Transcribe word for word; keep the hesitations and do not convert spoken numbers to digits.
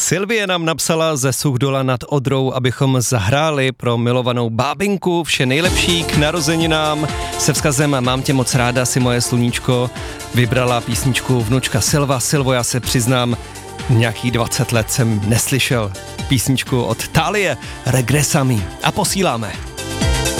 Sylvie nám napsala ze Suchdola nad Odrou, abychom zahráli pro milovanou bábinku vše nejlepší k narozeninám. Se vzkazem Mám tě moc ráda, si moje sluníčko, vybrala písničku vnučka Silva. Silvo, já se přiznám, nějakých dvacet let jsem neslyšel písničku od Thálie Regresami a posíláme.